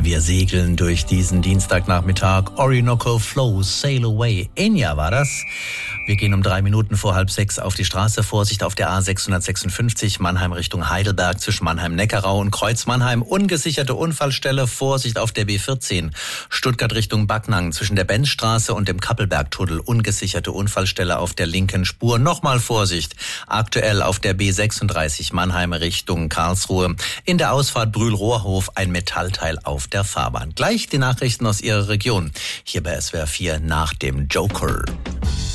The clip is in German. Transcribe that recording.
Wir segeln durch diesen Dienstagnachmittag. Orinoco Flow, Sail Away. Enya war das. Wir gehen um 3 Minuten vor 5:30 auf die Straße. Vorsicht auf der A656, Mannheim Richtung Heidelberg, zwischen Mannheim-Neckarau und Kreuz Mannheim. Ungesicherte Unfallstelle. Vorsicht auf der B14, Stuttgart Richtung Backnang, zwischen der Benzstraße und dem Kappelbergtunnel. Ungesicherte Unfallstelle auf der linken Spur. Nochmal Vorsicht. Aktuell auf der B36, Mannheim Richtung Karlsruhe. In der Ausfahrt Brühl-Rohrhof ein Metallteil auf der Fahrbahn. Gleich die Nachrichten aus Ihrer Region. Hier bei SWR 4 nach dem Joker.